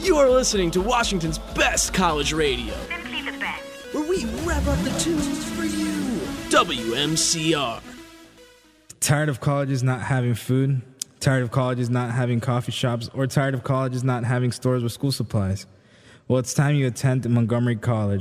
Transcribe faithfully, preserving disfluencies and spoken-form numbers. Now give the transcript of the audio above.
You are listening to Washington's best college radio. Simply the best. Where we rev up the tunes for you. W M C R. Tired of colleges not having food? Tired of colleges not having coffee shops? Or tired of colleges not having stores with school supplies? Well, it's time you attend Montgomery College.